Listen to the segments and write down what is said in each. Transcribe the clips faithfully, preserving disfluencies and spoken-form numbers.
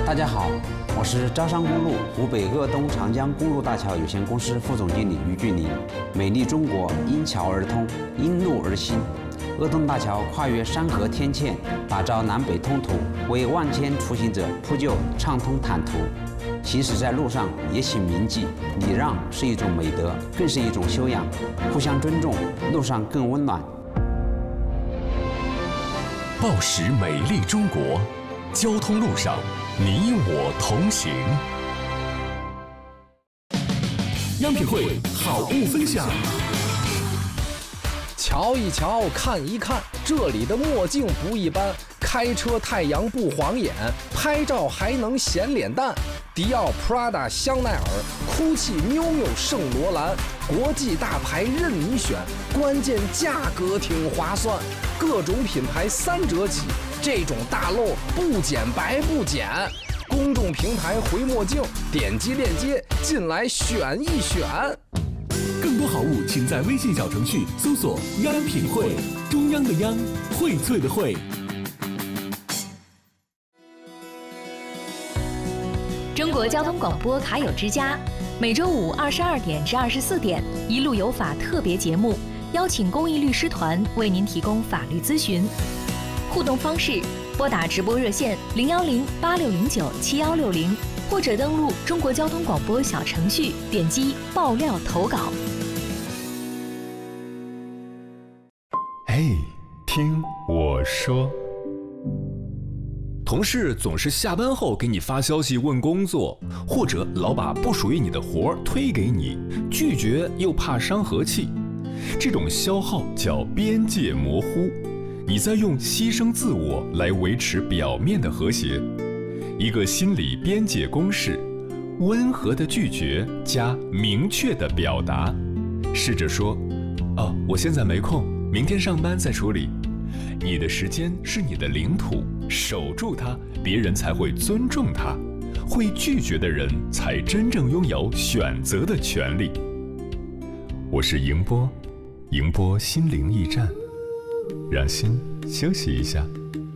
大家好，我是招商公路湖北鄂东长江公路大桥有限公司副总经理于俊林。美丽中国因桥而通，因路而兴。鄂东大桥跨越山河天堑，打造南北通途，为万千出行者铺就畅通坦途。行驶在路上也请铭记，礼让是一种美德，更是一种修养。互相尊重，路上更温暖。 报时美丽中国，交通路上你我同行。央品汇好物分享。 瞧一瞧，看一看，这里的墨镜不一般，开车太阳不晃眼，拍照还能显脸蛋。迪奥、Prada、香奈儿、GUCCI、miu miu、圣罗兰，国际大牌任你选，关键价格挺划算，各种品牌三折起，这种大漏不减白不减。公众平台回墨镜，点击链接进来选一选。 更多好物，请在微信小程序搜索“央品汇”，中央的央，荟萃的荟。 中国交通广播卡友之家，每周五二十二点至二十四点，一路有法特别节目，邀请公益律师团为您提供法律咨询。互动方式：拨打直播热线零幺零八六零九七幺六零，或者登录中国交通广播小程序，点击爆料投稿。 哎，听我说。同事总是下班后给你发消息问工作，或者老把不属于你的活儿推给你，拒绝又怕伤和气，这种消耗叫边界模糊。你在用牺牲自我来维持表面的和谐。一个心理边界公式：温和的拒绝加明确的表达。试着说：哦，我现在没空，明天上班再处理。你的时间是你的领土，守住它，别人才会尊重它。会拒绝的人才真正拥有选择的权利。我是迎波，迎波心灵驿站，让心休息一下。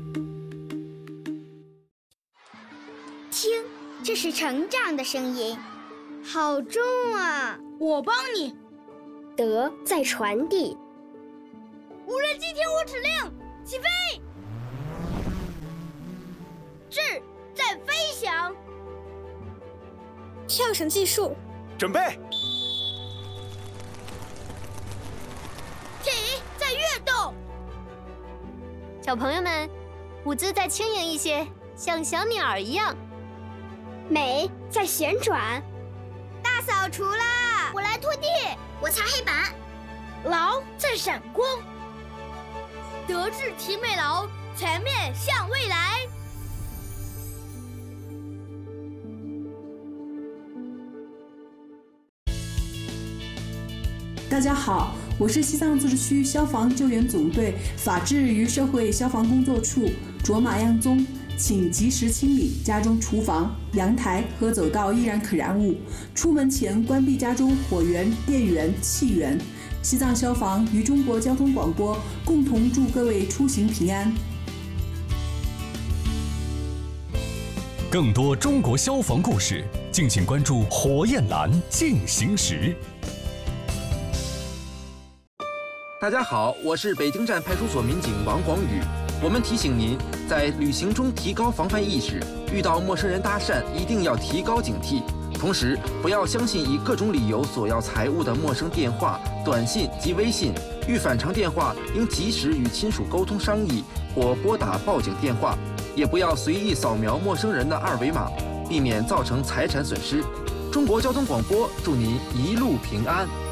听，这是成长的声音，好重啊！ 我帮你。 德在传递。 无人机听我指令，起飞！智在飞翔。 跳绳技术， 准备。 体在跃动。 小朋友们，舞姿再轻盈一些，像小鸟儿一样。 美在旋转。 大扫除啦！我来拖地， 我擦黑板。 劳在闪光。德智体美劳，全面向未来。 大家好，我是西藏自治区消防救援总队法制与社会消防工作处卓玛样宗，请及时清理家中厨房、阳台和走道易燃可燃物，出门前关闭家中火源、电源、气源。西藏消防与中国交通广播共同祝各位出行平安。 更多中国消防故事，敬请关注火焰蓝进行时。 大家好，我是北京站派出所民警王广宇。我们提醒您，在旅行中提高防范意识，遇到陌生人搭讪一定要提高警惕。同时，不要相信以各种理由索要财物的陌生电话、短信及微信。遇反常电话，应及时与亲属沟通商议，或拨打报警电话。也不要随意扫描陌生人的二维码，避免造成财产损失。中国交通广播祝您一路平安。